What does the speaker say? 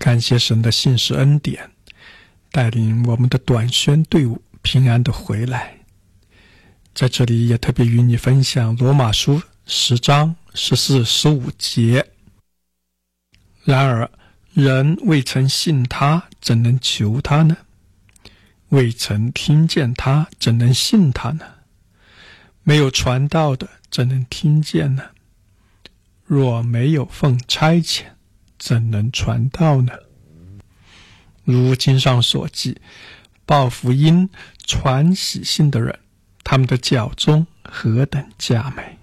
感谢神的信实恩典，带领我们的短宣队伍平安地回来。在这里也特别与你分享罗马书10章14、15节。然而人未曾信他，怎能求他呢？未曾听见他，怎能信他呢？没有传道的，怎能听见呢？若没有奉差遣，怎能传道呢？如经上所记，报福音、传喜信的人，他们的脚中何等佳美！